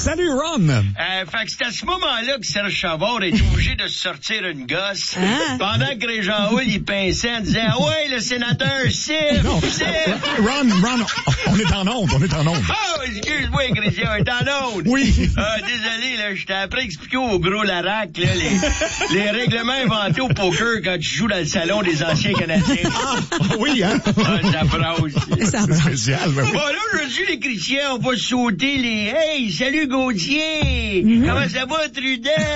Salut, Ron! Fait que c'est à ce moment-là que Serge Chavard est obligé de se sortir une gosse. Pendant que Régent Hull, il pinçait en disant « Ah ouais, le sénateur, Sif! Ron, on est en onde. Oh, excuse-moi, Christian, on est en onde. Oui. Désolé, là, je t'ai appris à expliquer au gros Larac, là, les règlements inventés au poker quand tu joues dans le salon des anciens Canadiens. Oui, hein? Ça phrase. C'est spécial, ben oui. Bon, là, aujourd'hui, les Christians, on va sauter les « Hey, salut Gauthier! Comment ça va, Trudel? »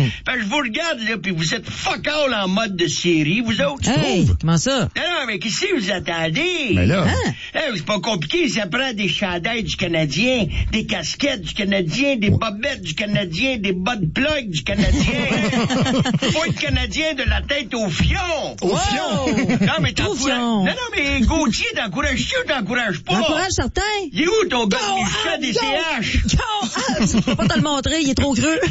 Fait que je vous regarde, là, puis vous êtes fuck all en mode de série, vous autres. Hey, comment ça? Non, mais qu'est-ce que vous attendez? Mais là... Hey, c'est pas compliqué, ça prend des chandails du Canadien, des casquettes du Canadien, des bobettes du Canadien, des bottes plug du Canadien. Faut être Canadien de la tête au fion. Au fion? Non, mais t'encourages... Non, mais Gauthier, t'encourages-tu ou t'encourages pas? Encourage certain. Il est où ton gars des CH? Je peux pas te le montrer, il est trop creux.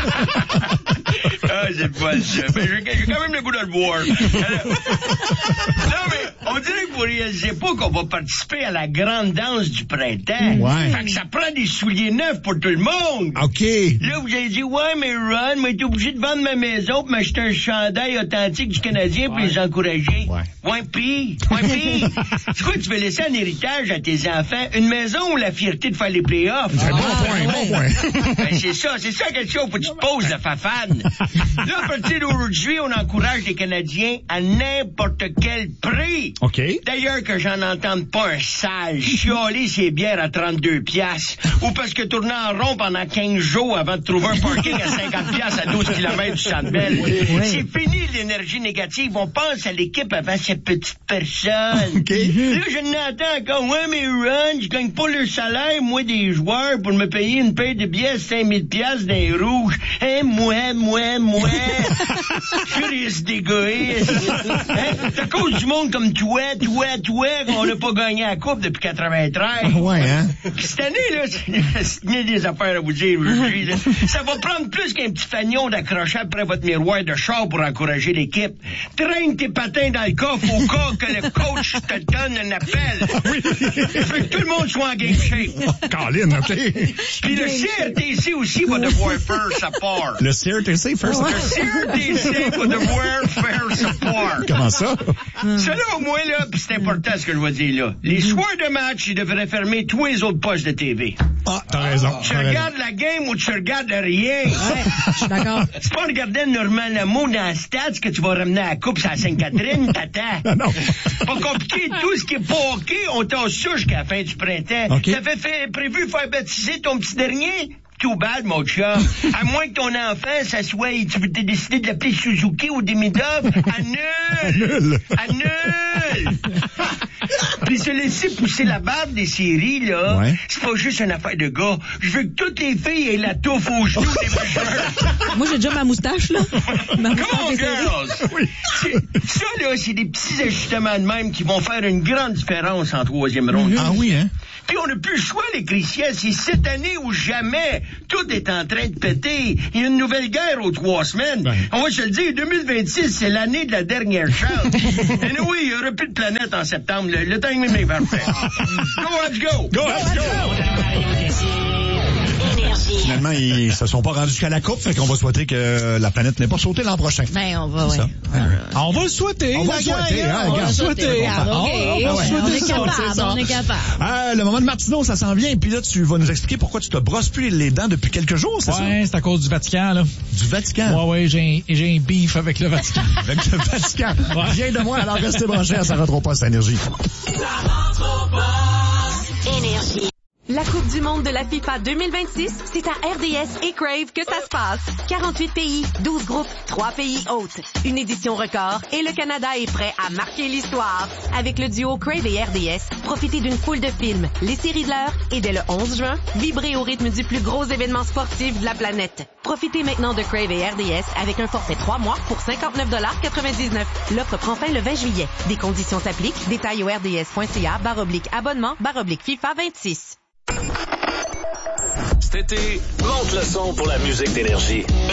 C'est pas ça. Mais j'ai quand même le goût de le boire. Non, mais on dirait que vous réalisez pas qu'on va participer à la grande danse du printemps. Ouais. Fait que ça prend des souliers neufs pour tout le monde. OK. Là, vous avez dit, ouais, mais Ron, moi, t'es obligé de vendre ma maison pour m'acheter un chandail authentique du Canadien pour les encourager. Ouais, pis. C'est quoi, tu veux laisser en héritage à tes enfants? Une maison ou la fierté de faire les playoffs? Bon point. Ben, c'est ça la question, faut que tu te poses, la fafane. Là, à partir d'aujourd'hui, on encourage les Canadiens à n'importe quel prix. OK. D'ailleurs, que j'en entende pas un sale chialer ses bières à 32 piastres. Ou parce que tourner en rond pendant 15 jours avant de trouver un parking à 50 piastres à 12 km du Centre Bell. C'est fini l'énergie négative. On pense à l'équipe avant cette petite personne. OK. Là, je n'entends encore, ouais, mais Ron, je gagne pas le salaire, moi, des joueurs, pour me payer une paire de billets à 5000 piastres dans les rouges. Hein, moi. Curieux d'égoïste. Hein? C'est à cause du monde comme toi, qu'on n'a pas gagné la coupe depuis 93. Ouais, hein? Puis cette année, là, c'est bien des affaires à vous dire aujourd'hui, là. Ça va prendre plus qu'un petit fanion d'accrocher après votre miroir de char pour encourager l'équipe. Traîne tes patins dans le coffre au cas que le coach te donne un appel. Oui. Que tout le monde soit en game shape. Colin, OK. Puis le CRTC aussi va devoir faire sa part. Le CRTC, first. Le CRTC va devoir faire sa part. Comment ça? Selon moi, là, pis c'est important ce que je vais dire, là. Les soirs de match, ils devraient fermer tous les autres postes de TV. Ah, t'as raison. Tu regardes la game ou tu regardes rien. Je suis d'accord. C'est pas regarder Normand Lameau dans le stade que tu vas ramener à la coupe à Sainte-Catherine, tata. Non. Pas compliqué, tout ce qui est pas hockey, on tasse ça jusqu'à la fin du printemps. Okay. T'avais prévu faire baptiser ton petit dernier? Too bad, mon chum. À moins que ton enfant, ça soit, tu veux décider de l'appeler Suzuki ou Demidov, annule! Puis se laisser pousser la barbe des séries, là, c'est pas juste une affaire de gars. Je veux que toutes les filles aient la touffe aux genoux des machins. Moi, j'ai déjà ma moustache, là. Come on, girls! Ça, là, c'est des petits ajustements de même qui vont faire une grande différence en troisième ronde. Ah oui, hein? Puis on n'a plus le choix, les Christians. C'est cette année ou jamais. Tout est en train de péter. Il y a une nouvelle guerre aux 3 semaines. On va se le dire, 2026, c'est l'année de la dernière chance. Et oui, il n'y aura plus de planète en septembre. Le timing est parfait. Go! Finalement, ils se sont pas rendus jusqu'à la coupe, fait qu'on va souhaiter que la planète n'ait pas sauté l'an prochain. Ben, on va, On va le souhaiter. On va le souhaiter. On est capable. Le moment de Martineau, ça s'en vient. Puis là, tu vas nous expliquer pourquoi tu te brosses plus les dents depuis quelques jours, c'est ça? Ouais, c'est à cause du Vatican, là. Du Vatican? Ouais, j'ai un beef avec le Vatican. Avec le Vatican. Viens de moi, alors restez branchés à Ça rentre pas, c'est Énergie. Énergie. La Coupe du monde de la FIFA 2026, c'est à RDS et Crave que ça se passe. 48 pays, 12 groupes, 3 pays hôtes. Une édition record et le Canada est prêt à marquer l'histoire. Avec le duo Crave et RDS, profitez d'une foule de films, les séries de l'heure et dès le 11 juin, vibrez au rythme du plus gros événement sportif de la planète. Profitez maintenant de Crave et RDS avec un forfait 3 mois pour 59,99 $. L'offre prend fin le 20 juillet. Des conditions s'appliquent. Détails au rds.ca/abonnement/FIFA 26. Cet été, monte le son pour la musique d'énergie.